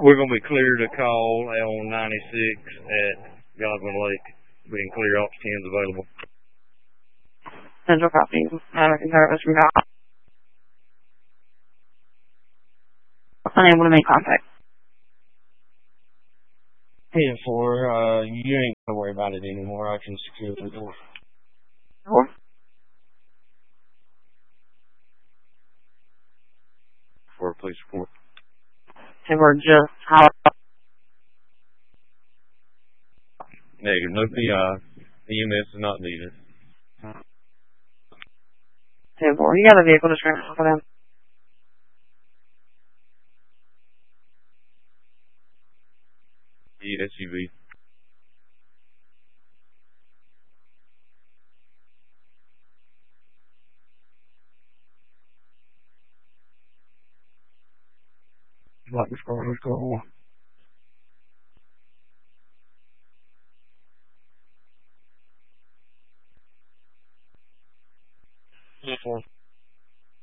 We're going to be clear to call L96 at Godwin Lake. We can clear all 10s available. Central copy. American service resolved. Unable to make contact. Hey, 4, you ain't gonna worry about it anymore. I can secure the door. 4. 4, please report. And we're just how Negative. No PI. EMS is not needed. 4. You got a vehicle description for them? SUV. Like this car, let's go. Yes, sir.